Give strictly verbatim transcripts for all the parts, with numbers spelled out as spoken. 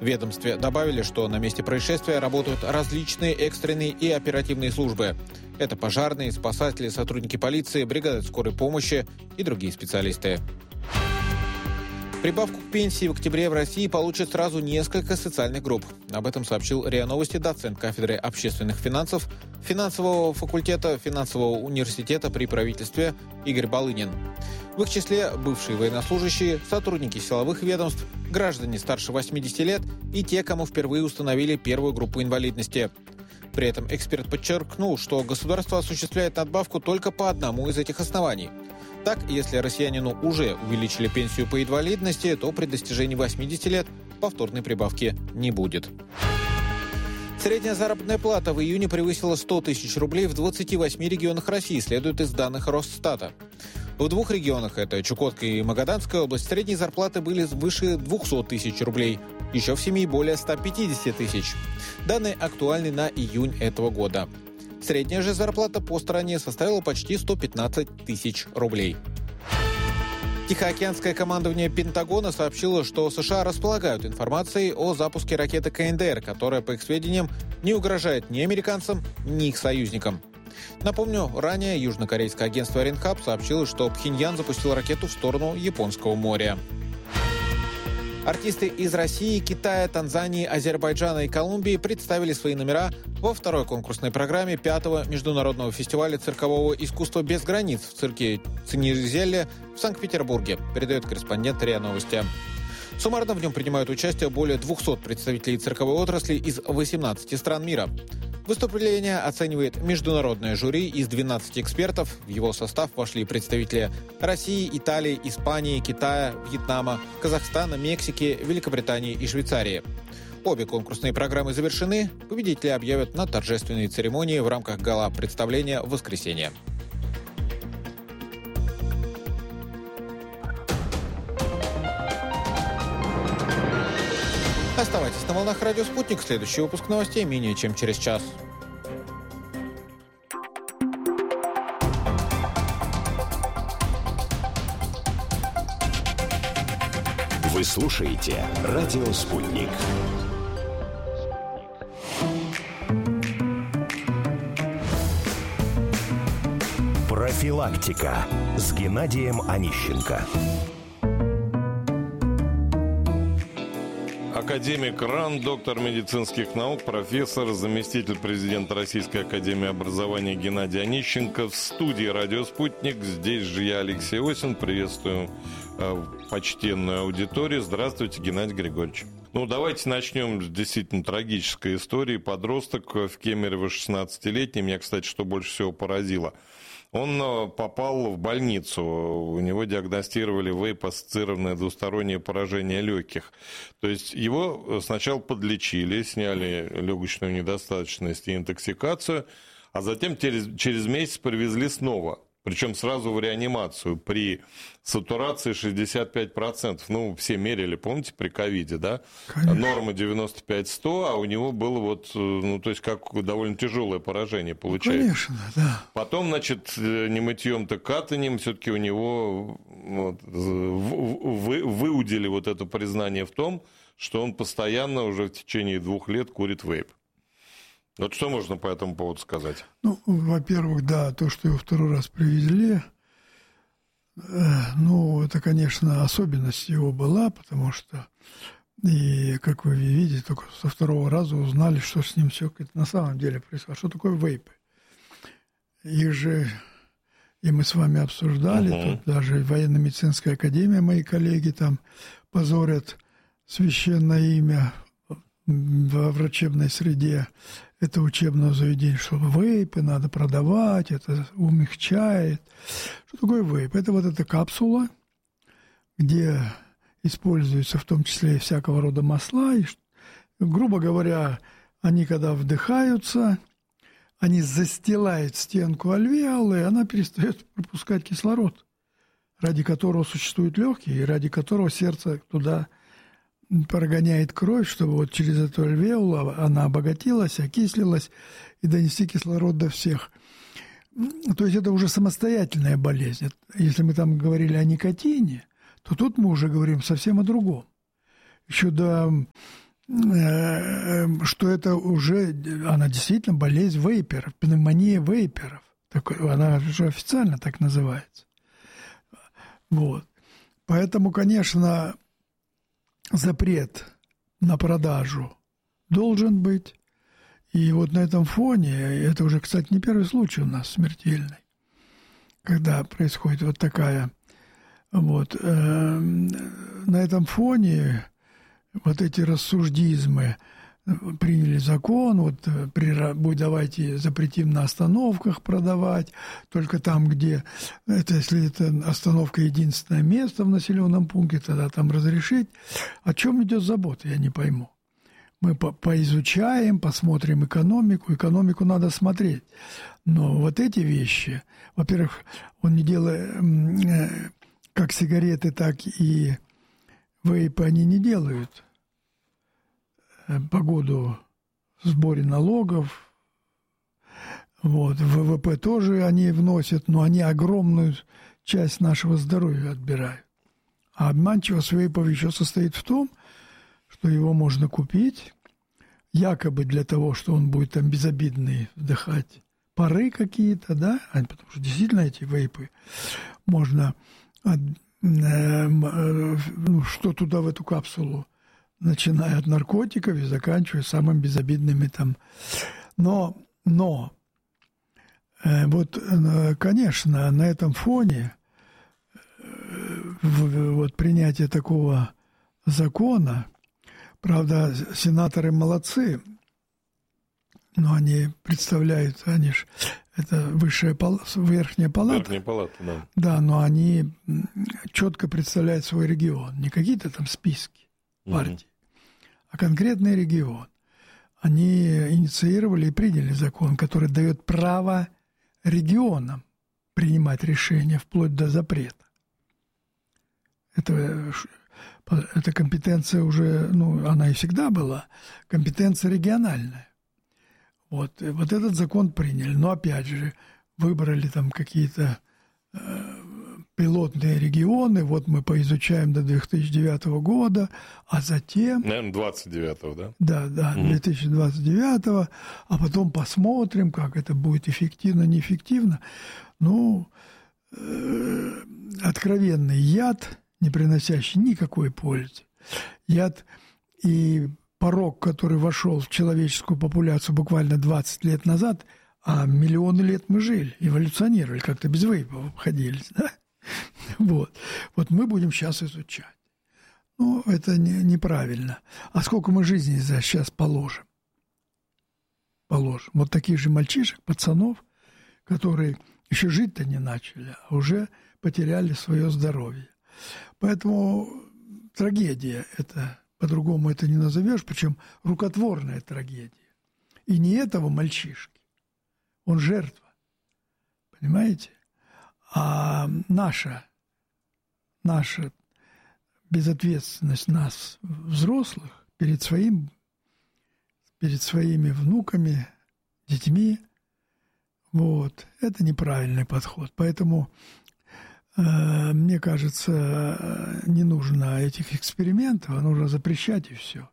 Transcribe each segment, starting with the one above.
В ведомстве добавили, что на месте происшествия работают различные экстренные и оперативные службы. Это пожарные, спасатели, сотрудники полиции, бригады скорой помощи и другие специалисты. Прибавку к пенсии в октябре в России получат сразу несколько социальных групп. Об этом сообщил РИА Новости доцент кафедры общественных финансов финансового факультета финансового университета при правительстве Игорь Балынин. В их числе бывшие военнослужащие, сотрудники силовых ведомств, граждане старше восьмидесяти лет и те, кому впервые установили первую группу инвалидности. При этом эксперт подчеркнул, что государство осуществляет надбавку только по одному из этих оснований. Так, если россиянину уже увеличили пенсию по инвалидности, то при достижении восьмидесяти лет повторной прибавки не будет. Средняя заработная плата в июне превысила сто тысяч рублей в двадцати восьми регионах России, следует из данных Росстата. В двух регионах, это Чукотка и Магаданская область, средние зарплаты были выше двухсот тысяч рублей. Еще в семи более ста пятидесяти тысяч. Данные актуальны на июнь этого года. Средняя же зарплата по стране составила почти сто пятнадцать тысяч рублей. Тихоокеанское командование Пентагона сообщило, что США располагают информацией о запуске ракеты ка эн дэ эр, которая, по их сведениям, не угрожает ни американцам, ни их союзникам. Напомню, ранее южнокорейское агентство Ренхап сообщило, что Пхеньян запустил ракету в сторону Японского моря. Артисты из России, Китая, Танзании, Азербайджана и Колумбии представили свои номера во второй конкурсной программе пятого международного фестиваля циркового искусства «Без границ» в цирке Цинизелле в Санкт-Петербурге, передает корреспондент РИА Новости. Суммарно в нем принимают участие более двухсот представителей цирковой отрасли из восемнадцати стран мира. Выступление оценивает международное жюри из двенадцати экспертов. В его состав вошли представители России, Италии, Испании, Китая, Вьетнама, Казахстана, Мексики, Великобритании и Швейцарии. Обе конкурсные программы завершены. Победители объявят на торжественной церемонии в рамках гала-представления в воскресенье. Оставайтесь на волнах «Радио Спутник». Следующий выпуск новостей менее чем через час. Вы слушаете «Радио Спутник». Профилактика с Геннадием Онищенко. Академик РАН, доктор медицинских наук, профессор, заместитель президента Российской академии образования Геннадий Онищенко в студии «Радио Спутник». Здесь же я, Алексей Осин. Приветствую э, почтенную аудиторию. Здравствуйте, Геннадий Григорьевич. Ну, давайте начнем с действительно трагической истории. Подросток в Кемерово, шестнадцатилетний. Меня, кстати, что больше всего поразило. Он попал в больницу, у него диагностировали вейп-ассоциированное двустороннее поражение легких. То есть его сначала подлечили, сняли легочную недостаточность и интоксикацию, а затем через, через месяц привезли снова. Причем сразу в реанимацию при сатурации шестьдесят пять процентов. Ну, все мерили, помните, при ковиде, да? Конечно. Норма девяносто пять - сто, а у него было вот, ну, то есть, как довольно тяжелое поражение получается. Конечно, да. Потом, значит, не мытьем, то катанием, все-таки у него вот, вы, выудили вот это признание в том, что он постоянно уже в течение двух лет курит вейп. Вот что можно по этому поводу сказать? Ну, во-первых, да, то, что его второй раз привезли, э, ну, это, конечно, особенность его была, потому что, и, как вы видите, только со второго раза узнали, что с ним все на самом деле происходит. Что такое вейпы? Их же, и мы с вами обсуждали, угу. Тут даже военно-медицинская академия, мои коллеги там позорят священное имя во врачебной среде. Это учебное заведение, что вейпы надо продавать, это умягчает. Что такое вейп? Это вот эта капсула, где используются в том числе и всякого рода масла. И, грубо говоря, они когда вдыхаются, они застилают стенку альвеолы, и она перестает пропускать кислород, ради которого существуют легкие, и ради которого сердце туда прогоняет кровь, чтобы вот через эту альвеолу она обогатилась, окислилась и донести кислород до всех. То есть это уже самостоятельная болезнь. Если мы там говорили о никотине, то тут мы уже говорим совсем о другом. Еще до что это уже, она действительно болезнь вейперов, пневмония вейперов. Она уже официально так называется. Вот. Поэтому, конечно, запрет на продажу должен быть. И вот на этом фоне, это уже, кстати, не первый случай у нас смертельный, когда происходит вот такая, вот, э, на этом фоне вот эти рассуждизмы, приняли закон, вот при, будь, давайте запретим на остановках продавать, только там, где, это, если это остановка единственное место в населенном пункте, тогда там разрешить. О чем идет забота, я не пойму. Мы по поизучаем, посмотрим экономику. Экономику надо смотреть. Но вот эти вещи, во-первых, он не делает, как сигареты, так и вейпы, они не делают по году в сборе налогов. Вот. В ВВП тоже они вносят, но они огромную часть нашего здоровья отбирают. А обманчивость вейпов еще состоит в том, что его можно купить, якобы для того, что он будет там безобидный вдыхать пары какие-то, да, потому что действительно эти вейпы можно, э, э, ну, что туда в эту капсулу, начиная от наркотиков и заканчивая самыми безобидными там. Но, но э, вот, э, конечно, на этом фоне э, в, вот принятие такого закона, правда, сенаторы молодцы, но они представляют, они ж, это высшая пал, верхняя палата. Верхняя палата, да. Да, но они четко представляют свой регион. Не какие-то там списки партий, угу. а конкретный регион. Они инициировали и приняли закон, который дает право регионам принимать решения вплоть до запрета. Это... Эта компетенция уже, ну, она и всегда была, компетенция региональная. Вот, вот этот закон приняли. Но опять же, выбрали там какие-то э, пилотные регионы. Вот мы поизучаем до две тысячи девятого года, а затем... Наверное, двадцать девятого, да? Да, да, две тысячи двадцать девятого. А потом посмотрим, как это будет эффективно, неэффективно. Ну, э, откровенный яд, не приносящий никакой пользы. Яд и порог, который вошел в человеческую популяцию буквально двадцать лет назад, а миллионы лет мы жили, эволюционировали, как-то без вейпов обходились. Да? Вот. Вот мы будем сейчас изучать. Ну, это не, неправильно. А сколько мы жизни за сейчас положим? Положим. Вот таких же мальчишек, пацанов, которые еще жить-то не начали, а уже потеряли свое здоровье. Поэтому трагедия это, по-другому это не назовешь, причем рукотворная трагедия. И не этого мальчишки, он жертва, понимаете? А наша, наша безответственность нас, взрослых, перед своим, перед своими внуками, детьми, вот, это неправильный подход. Поэтому... Мне кажется, не нужно этих экспериментов, а нужно запрещать и все.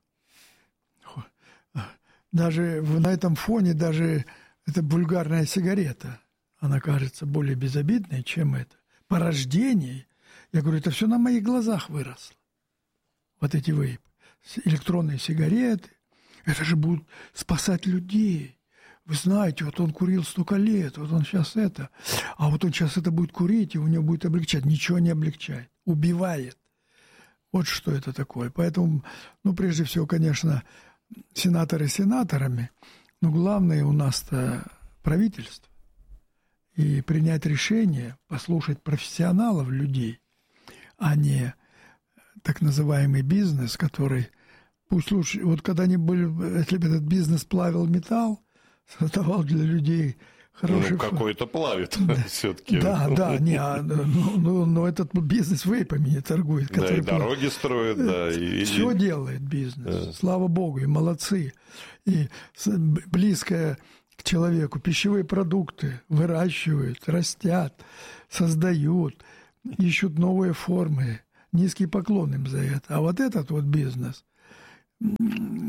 Даже на этом фоне, даже эта вульгарная сигарета, она кажется более безобидной, чем это. По рождению, я говорю, это все на моих глазах выросло. Вот эти вейпы, электронные сигареты, это же будут спасать людей. Вы знаете, вот он курил столько лет, вот он сейчас это, а вот он сейчас это будет курить, и у него будет облегчать. Ничего не облегчает, убивает. Вот что это такое. Поэтому, ну, прежде всего, конечно, сенаторы сенаторами, но главное у нас-то правительство. И принять решение, послушать профессионалов, людей, а не так называемый бизнес, который, пусть лучше, вот когда они были, если бы этот бизнес плавил металл, создавал для людей хороший... Ну, какой-то плавит да. все-таки. Да, да, не, а, ну, ну, но этот бизнес вейпами не торгует. Да, и дороги плавит. Строят, да. И, все и... делает бизнес, да. Слава богу, и молодцы. И близкое к человеку пищевые продукты выращивают, растят, создают, ищут новые формы. Низкий поклон им за это. А вот этот вот бизнес...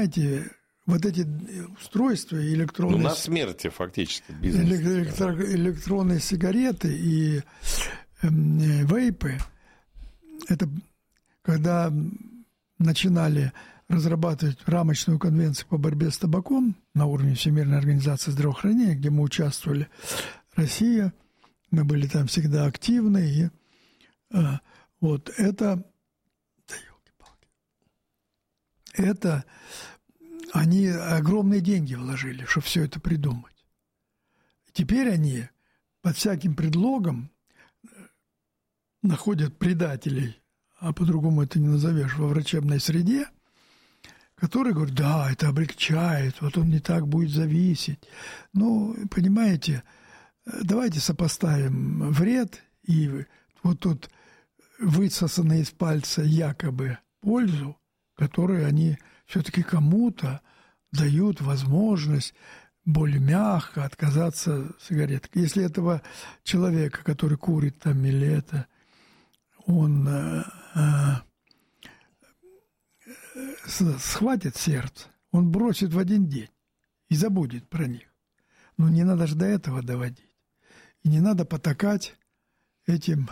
понимаете, вот эти устройства электронные... Ну, на смерти фактически бизнес. Электро, электронные сигареты и э, вейпы, это когда начинали разрабатывать рамочную конвенцию по борьбе с табаком на уровне Всемирной организации здравоохранения, где мы участвовали, Россия, мы были там всегда активны, и э, вот это... Да елки-палки. Это... Они огромные деньги вложили, чтобы все это придумать. Теперь они под всяким предлогом находят предателей, а по-другому это не назовешь, во врачебной среде, которые говорят, да, это облегчает, вот он не так будет зависеть. Ну, понимаете, давайте сопоставим вред и вот тут высосанные из пальца якобы пользу, которую они все-таки кому-то дают возможность более мягко отказаться от сигарет. Если этого человека, который курит там или это, он э, э, схватит сердце, он бросит в один день и забудет про них. Но не надо же до этого доводить. И не надо потакать этим...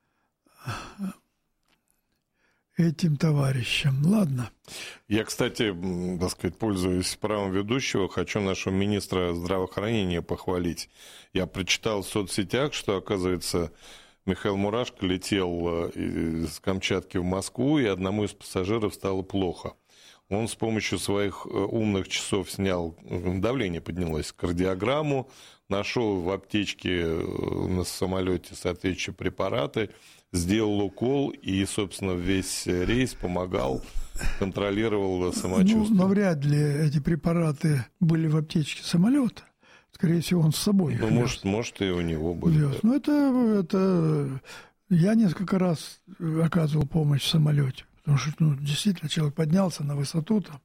этим товарищам. Ладно. Я, кстати, так сказать, пользуясь правом ведущего, хочу нашего министра здравоохранения похвалить. Я прочитал в соцсетях, что, оказывается, Михаил Мурашко летел из Камчатки в Москву, и одному из пассажиров стало плохо. Он с помощью своих умных часов снял, давление поднялось, кардиограмму, нашел в аптечке на самолете соответствующие препараты, сделал укол и, собственно, весь рейс помогал, контролировал самочувствие. Ну, навряд ли эти препараты были в аптечке самолета. Скорее всего, он с собой их Ну, вез. может, может, и у него были. Вез. Ну, это, это... Я несколько раз оказывал помощь в самолете. Потому что, ну, действительно, человек поднялся на высоту, там,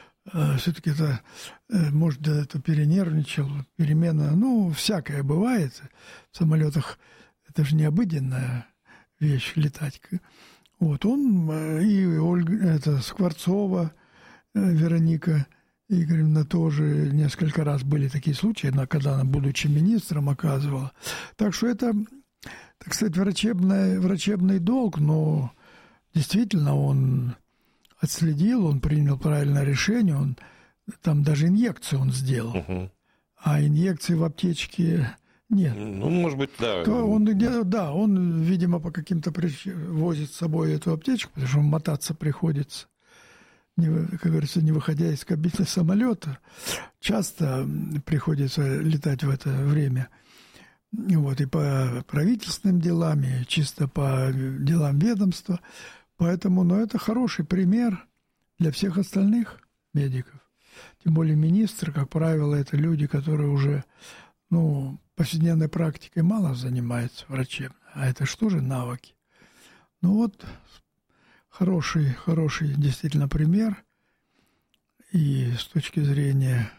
э, все-таки это, э, может, это перенервничал, перемена, ну, всякое бывает. В самолетах это же не обыденная вещь летать. Вот он э, и Ольга, это Скворцова, э, Вероника Игоревна тоже несколько раз были такие случаи, когда она, будучи министром, оказывала. Так что это, так сказать, врачебный, врачебный долг, но действительно он отследил, он принял правильное решение, он там даже инъекцию он сделал, uh-huh. а инъекции в аптечке нет. Ну, может быть, да. То он, да, он, видимо, по каким-то причинам возит с собой эту аптечку, потому что мотаться приходится, не, как говорится, не выходя из кабины самолета. Часто приходится летать в это время. Вот, и по правительственным делам, и чисто по делам ведомства. Поэтому, ну, это хороший пример для всех остальных медиков. Тем более министры, как правило, это люди, которые уже, ну, повседневной практикой мало занимаются врачебно. А это что же навыки? Ну вот, хороший, хороший действительно пример. И с точки зрения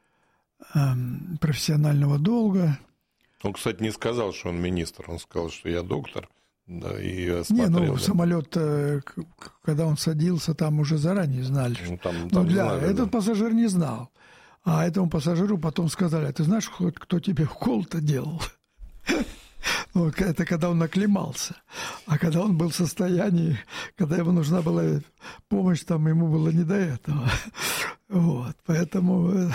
эм, профессионального долга. Он, кстати, не сказал, что он министр. Он сказал, что я доктор. Да, и осмотрел, не, ну, да. самолет, когда он садился, там уже заранее знали. Ну, там, там ну, для, знали, этот да. пассажир не знал. А этому пассажиру потом сказали, а ты знаешь, кто тебе укол-то делал? Ну, это когда он наклемался. А когда он был в состоянии, когда ему нужна была помощь, там ему было не до этого. Вот, поэтому...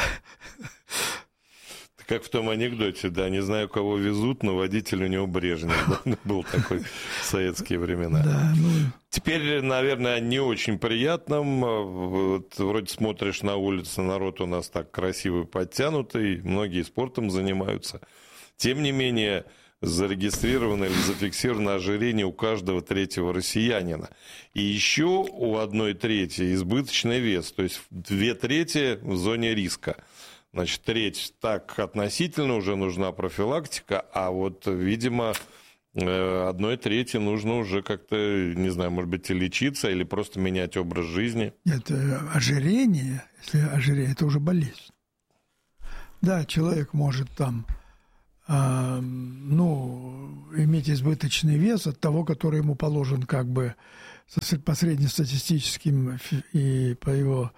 Как в том анекдоте, да, не знаю, кого везут, но водитель у него Брежнев, да, был такой в советские времена. Да, ну... Теперь, наверное, не очень приятным. Вот, вроде смотришь на улицу, народ у нас так красивый, подтянутый, многие спортом занимаются. Тем не менее, зарегистрировано или зафиксировано ожирение у каждого третьего россиянина. И еще у одной трети избыточный вес, то есть две трети в зоне риска. Значит, треть так относительно уже нужна профилактика, а вот, видимо, одной трети нужно уже как-то, не знаю, может быть, и лечиться, или просто менять образ жизни. Нет, ожирение, если ожирение, это уже болезнь. Да, человек может там, э, ну, иметь избыточный вес от того, который ему положен как бы по среднестатистическим и по его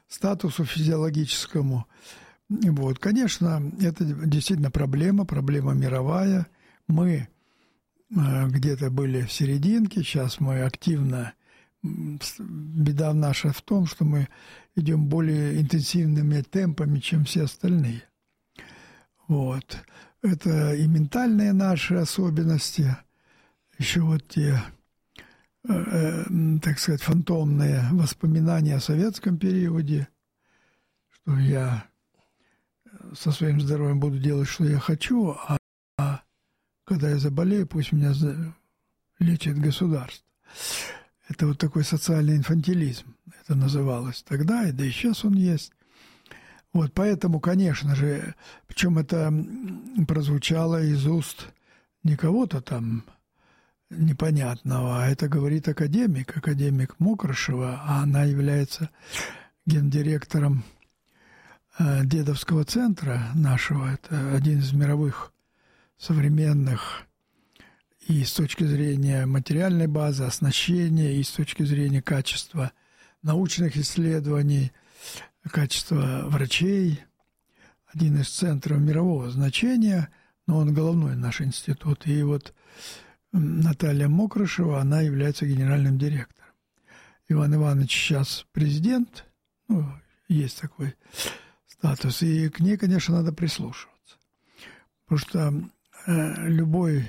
статусу физиологическому. Вот. Конечно, это действительно проблема, проблема мировая. Мы где-то были в серединке, сейчас мы активно... Беда наша в том, что мы идем более интенсивными темпами, чем все остальные. Вот. Это и ментальные наши особенности, еще вот те, э, э, так сказать, фантомные воспоминания о советском периоде, что я со своим здоровьем буду делать, что я хочу, а, а когда я заболею, пусть меня лечит государство. Это вот такой социальный инфантилизм, это называлось тогда, и да и сейчас он есть. Вот, поэтому, конечно же, причем это прозвучало из уст не кого-то там непонятного, а это говорит академик, академик Мокрышева, а она является гендиректором э, Дедовского центра нашего. Это один из мировых современных и с точки зрения материальной базы, оснащения, и с точки зрения качества научных исследований, качества врачей. Один из центров мирового значения, но он головной наш институт. И вот Наталья Мокрышева, она является генеральным директором. Иван Иванович сейчас президент, ну, есть такой статус, и к ней, конечно, надо прислушиваться. Потому что э, любой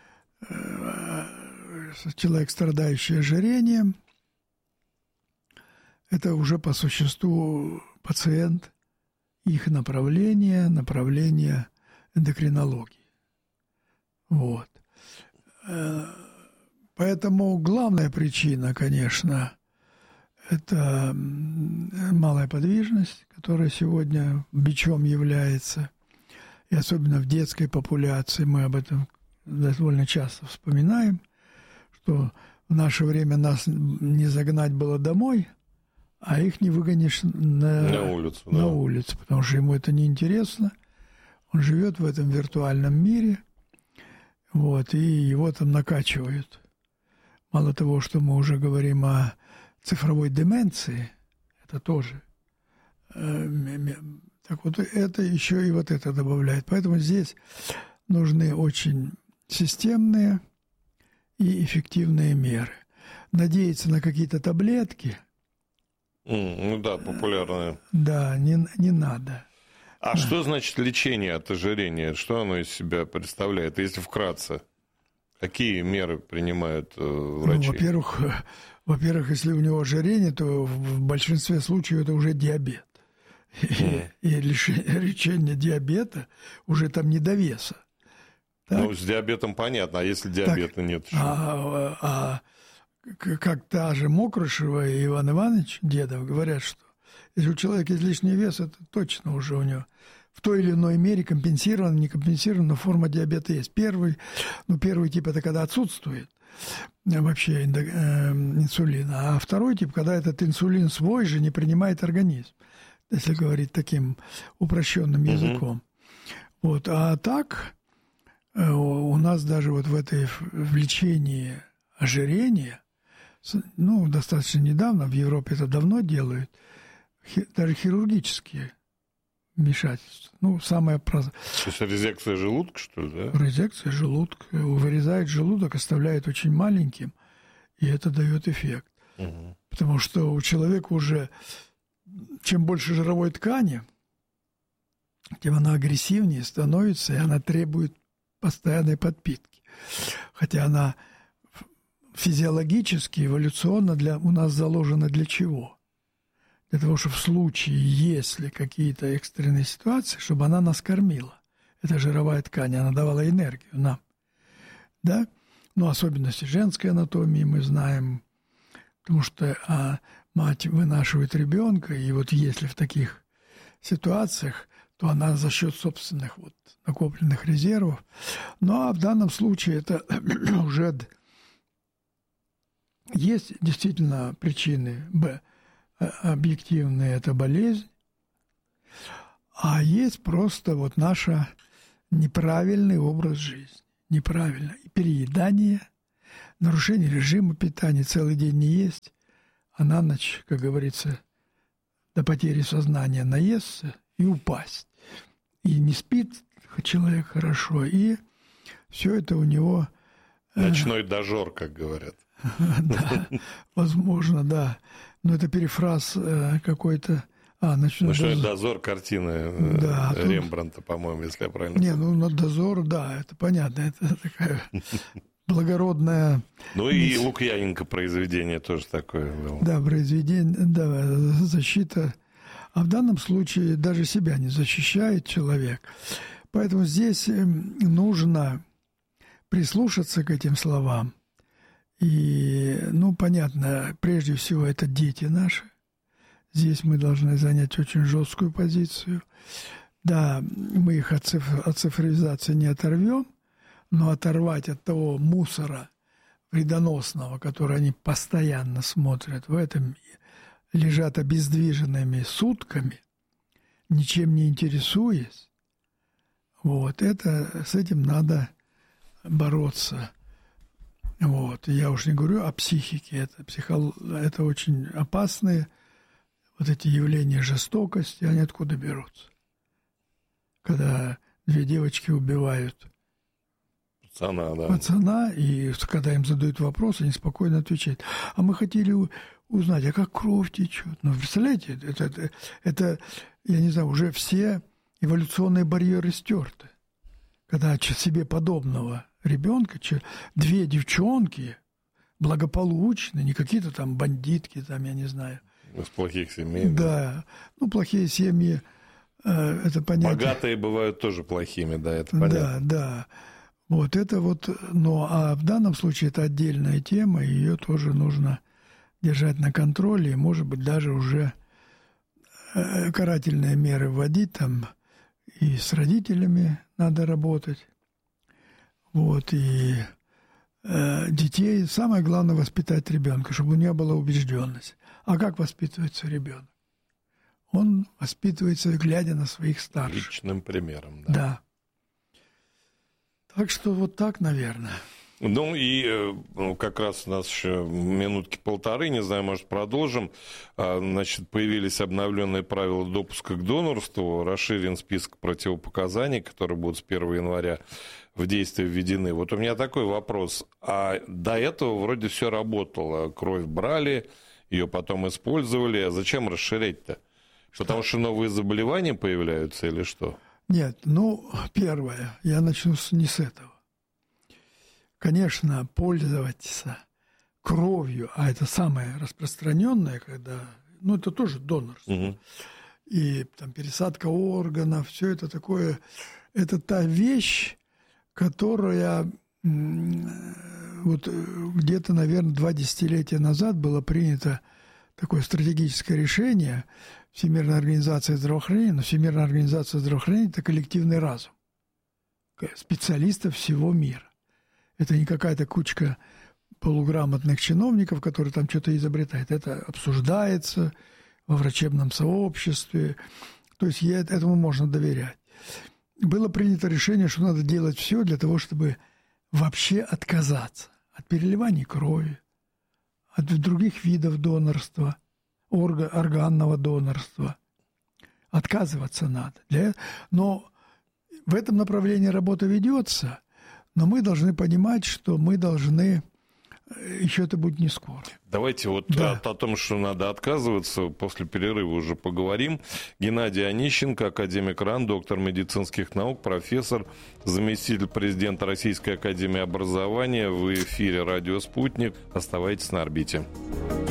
человек, страдающий ожирением, это уже по существу пациент, их направление, направление эндокринологии. Вот. Поэтому главная причина, конечно, это малая подвижность, которая сегодня бичом является, и особенно в детской популяции, мы об этом довольно часто вспоминаем, что в наше время нас не загнать было домой, а их не выгонишь на, на, улицу, на да. улицу, потому что ему это неинтересно. Он живет в этом виртуальном мире, вот, и его там накачивают. Мало того, что мы уже говорим о цифровой деменции, это тоже. Так вот, это еще и вот это добавляет. Поэтому здесь нужны очень системные и эффективные меры. Надеяться на какие-то таблетки. Mm, ну да, популярные. Да, не, не надо. А да. Что значит лечение от ожирения? Что оно из себя представляет, если вкратце? Какие меры принимают э, врачи? Ну, во-первых, во-первых, если у него ожирение, то в большинстве случаев это уже диабет. Mm. И, и лечение диабета уже там не до веса. Так? Ну, с диабетом понятно, а если диабета так, нет? А, а, а как та же Мокрышева и Иван Иванович Дедов говорят, что если у человека есть лишний вес, это точно уже у него в той или иной мере компенсирована, не компенсирована форма диабета есть. Первый, ну, первый тип – это когда отсутствует вообще индо, э, инсулина, а второй тип – когда этот инсулин свой же не принимает организм, если говорить таким упрощенным языком. Mm-hmm. Вот, а так... У нас даже вот в этой в лечении ожирения, ну, достаточно недавно, в Европе это давно делают, даже хирургические вмешательства. Ну, самое простое. То есть резекция желудка, что ли, да? Резекция желудка. Вырезает желудок, оставляет очень маленьким, и это дает эффект. Угу. Потому что у человека уже, чем больше жировой ткани, тем она агрессивнее становится, и она требует постоянной подпитки. Хотя она физиологически, эволюционно для, у нас заложена для чего? Для того, чтобы в случае, если какие-то экстренные ситуации, чтобы она нас кормила. Это жировая ткань, она давала энергию нам. Да? Ну, особенности женской анатомии мы знаем, потому что а, мать вынашивает ребенка, и вот если в таких ситуациях, то она за счет собственных вот накопленных резервов. Ну, а в данном случае это уже есть действительно причины б, объективные, это болезнь, а есть просто вот наш неправильный образ жизни. Неправильно. И переедание, нарушение режима питания, целый день не есть, а на ночь, как говорится, до потери сознания наесться и упасть. И не спит человек хорошо, и все это у него... Ночной дожор, как говорят. Да, возможно, да. Но это перефраз какой-то... А, «Ночной, Ночной дозор», дозор картины да, Рембрандта, тут... по-моему, если я правильно Не, помню. ну, «Дозор», да, это понятно. Это такая благородная... Ну и Лукьяненко произведение тоже такое было. Да, произведение, да, защита. А в данном случае даже себя не защищает человек. Поэтому здесь нужно прислушаться к этим словам. И, ну, понятно, прежде всего, это дети наши. Здесь мы должны занять очень жесткую позицию. Да, мы их от, циф- от цифровизации не оторвем, но оторвать от того мусора вредоносного, который они постоянно смотрят в этом, лежат обездвиженными сутками, ничем не интересуясь, вот, это, с этим надо бороться. Вот. Я уж не говорю о психике, это, психо... это очень опасные вот эти явления жестокости, они откуда берутся? Когда две девочки убивают пацана, да. пацана, и когда им задают вопрос, они спокойно отвечают. А мы хотели узнать, а как кровь течет? Ну, представляете, это, это, это, я не знаю, уже все эволюционные барьеры стерты. Когда себе подобного ребенка, две девчонки благополучные, не какие-то там бандитки, там, я не знаю. Из плохих семей. Да. да. Ну, плохие семьи, э, это понятно. Богатые бывают тоже плохими, да, это понятно. Да, да. Вот это вот, ну, а в данном случае это отдельная тема, и ее тоже нужно держать на контроле, и, может быть, даже уже э, карательные меры вводить там, и с родителями надо работать. Вот, и э, детей, самое главное, воспитать ребенка, чтобы у него была убежденность. А как воспитывается ребенок? Он воспитывается, глядя на своих старших. Личным примером, да. Да. Так что вот так, наверное. Ну и ну, как раз у нас еще минутки полторы, не знаю, может, продолжим. Значит, появились обновленные правила допуска к донорству, расширен список противопоказаний, которые будут с первого января в действие введены. Вот у меня такой вопрос. А до этого вроде все работало. Кровь брали, ее потом использовали. А зачем расширять-то? Что? Потому что новые заболевания появляются или что? Нет, ну, первое, я начну с, не с этого. Конечно, пользоваться кровью, а это самое распространенное, когда, ну, это тоже донорство, угу. И там пересадка органов, все это такое, это та вещь, которая вот где-то, наверное, два десятилетия назад было принято такое стратегическое решение Всемирной организации здравоохранения, но Всемирная организация здравоохранения – это коллективный разум специалистов всего мира. Это не какая-то кучка полуграмотных чиновников, которые там что-то изобретают. Это обсуждается во врачебном сообществе. То есть этому можно доверять. Было принято решение, что надо делать все для того, чтобы вообще отказаться от переливания крови, от других видов донорства, орга, органного донорства. Отказываться надо. Для... Но в этом направлении работа ведется, но мы должны понимать, что мы должны... Еще это будет не скоро. Давайте вот да. о, о том, что надо отказываться, после перерыва уже поговорим. Геннадий Онищенко, академик РАН, доктор медицинских наук, профессор, заместитель президента Российской академии образования. В эфире «Радио Спутник». Оставайтесь на орбите.